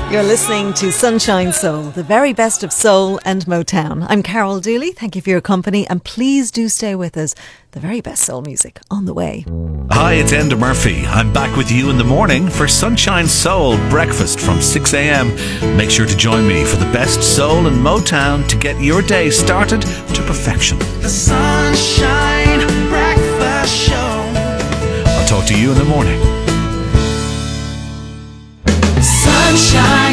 You're listening to Sunshine Soul, the very best of soul and Motown. I'm Carol Dooley. Thank you for your company, and please do stay with us. The very best soul music on the way. Hi, it's Enda Murphy. I'm back with you in the morning for Sunshine Soul breakfast from 6 a.m. Make sure to join me for the best soul and Motown to get your day started to perfection. The Sunshine Breakfast Show. I'll talk to you in the morning. Sunshine.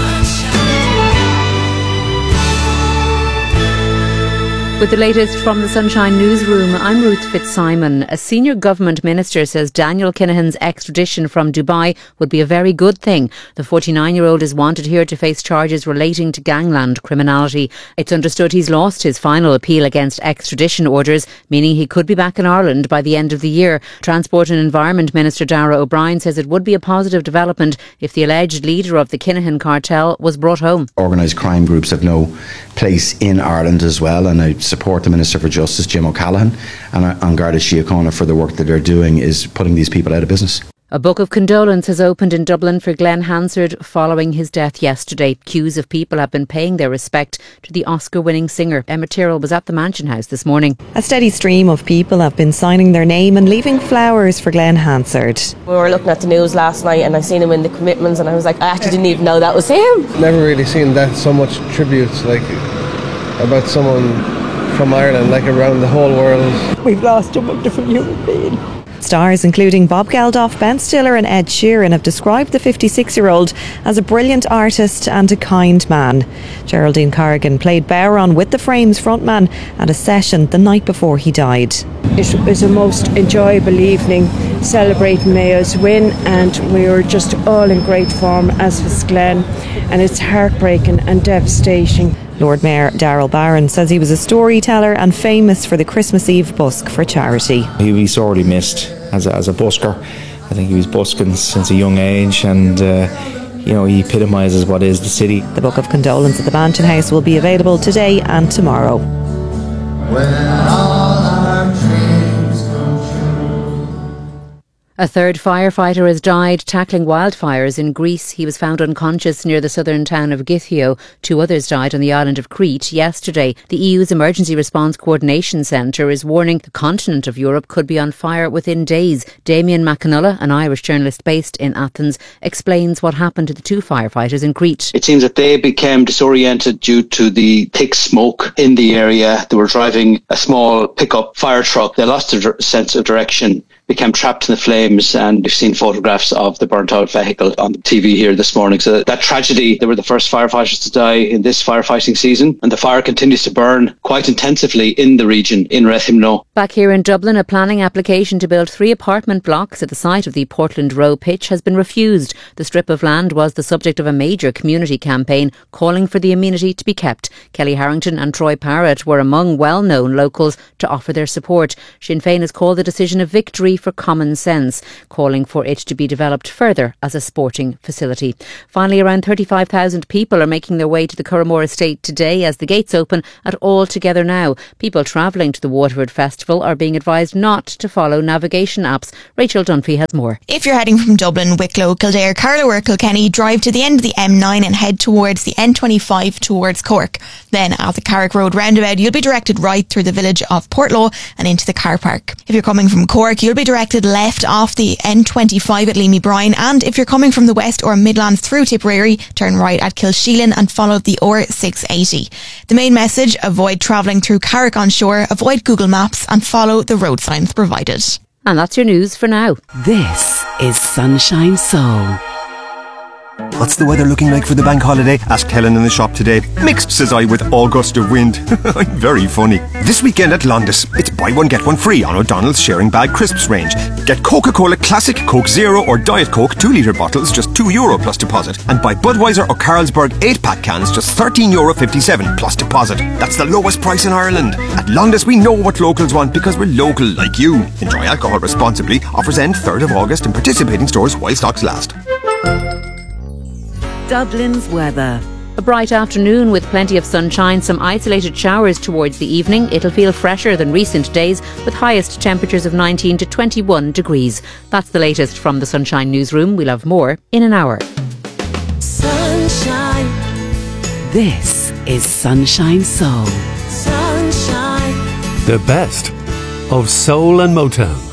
With the latest from the Sunshine Newsroom, I'm Ruth Fitzsimon. A senior government minister says Daniel Kinahan's extradition from Dubai would be a very good thing. The 49-year-old is wanted here to face charges relating to gangland criminality. It's understood he's lost his final appeal against extradition orders, meaning he could be back in Ireland by the end of the year. Transport and Environment Minister Darragh O'Brien says it would be a positive development if the alleged leader of the Kinahan cartel was brought home. Organised crime groups have no place in Ireland as well, and I support the Minister for Justice, Jim O'Callaghan, and Garda Síochána for the work that they're doing is putting these people out of business. A book of condolence has opened in Dublin for Glenn Hansard following his death yesterday. Queues of people have been paying their respect to the Oscar-winning singer. Emma Tyrrell was at the Mansion House this morning. A steady stream of people have been signing their name and leaving flowers for Glenn Hansard. We were looking at the news last night and I seen him in the commitments and I was like, I actually didn't even know that was him. Never really seen that so much tributes about someone from Ireland, around the whole world. We've lost a wonderful human being. Stars including Bob Geldof, Ben Stiller and Ed Sheeran have described the 56-year-old as a brilliant artist and a kind man. Geraldine Corrigan played Bowron with the Frames frontman at a session the night before he died. It was a most enjoyable evening celebrating Mayo's win, and we were just all in great form, as was Glenn, and it's heartbreaking and devastating. Lord Mayor Darrell Barron says he was a storyteller and famous for the Christmas Eve busk for charity. He was sorely missed as a busker. I think he was busking since a young age, and he epitomises what is the city. The Book of Condolence at the Mansion House will be available today and tomorrow. When all our dreams come true. A third firefighter has died tackling wildfires in Greece. He was found unconscious near the southern town of Githio. 2 others died on the island of Crete yesterday. The EU's Emergency Response Coordination Centre is warning the continent of Europe could be on fire within days. Damien McAnulla, an Irish journalist based in Athens, explains what happened to the 2 firefighters in Crete. It seems that they became disoriented due to the thick smoke in the area. They were driving a small pickup fire truck. They lost their sense of direction, became trapped in the flames, and we've seen photographs of the burnt out vehicle on the TV here this morning. So that tragedy, they were the first firefighters to die in this firefighting season, and the fire continues to burn quite intensively in the region, in Rethymno. Back here in Dublin, a planning application to build 3 apartment blocks at the site of the Portland Row pitch has been refused. The strip of land was the subject of a major community campaign calling for the amenity to be kept. Kelly Harrington and Troy Parrott were among well-known locals to offer their support. Sinn Féin has called the decision a victory for common sense, calling for it to be developed further as a sporting facility. Finally, around 35,000 people are making their way to the Curramore estate today as the gates open at All Together Now. People travelling to the Waterford Festival are being advised not to follow navigation apps. Rachel Dunphy has more. If you're heading from Dublin, Wicklow, Kildare, Carlow or Kilkenny, drive to the end of the M9 and head towards the N25 towards Cork. Then at the Carrick Road roundabout, you'll be directed right through the village of Portlaw and into the car park. If you're coming from Cork, you'll be directed left off the N25 at Leamy Bryan, and if you're coming from the west or Midlands through Tipperary, turn right at Kilsheelan and follow the R680. The main message: avoid travelling through Carrick on shore, avoid Google Maps and follow the road signs provided. And that's your news for now. This is Sunshine Soul. What's the weather looking like for the bank holiday? Asked Helen in the shop today. Mixed, says I, with all gust of wind. I'm very funny. This weekend at Londis, it's buy one get one free on O'Donnell's Sharing Bag Crisps range. Get Coca-Cola Classic, Coke Zero or Diet Coke 2-litre bottles, just €2 plus deposit. And buy Budweiser or Carlsberg 8-pack cans, just €13.57 plus deposit. That's the lowest price in Ireland. At Londis, we know what locals want because we're local like you. Enjoy alcohol responsibly. Offers end 3rd of August in participating stores while stocks last. Dublin's weather. A bright afternoon with plenty of sunshine, some isolated showers towards the evening. It'll feel fresher than recent days with highest temperatures of 19 to 21 degrees. That's the latest from the Sunshine Newsroom. We'll have more in an hour. Sunshine. Sunshine. This is Sunshine Soul. Sunshine. The best of soul and Motown.